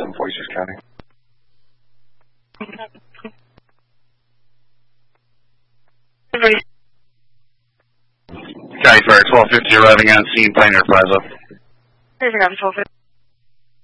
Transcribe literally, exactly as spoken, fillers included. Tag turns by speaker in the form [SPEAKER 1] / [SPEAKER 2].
[SPEAKER 1] in Voices County. County Fire twelve fifty arriving on scene, Pioneer Plaza.
[SPEAKER 2] Here's your twelve fifty.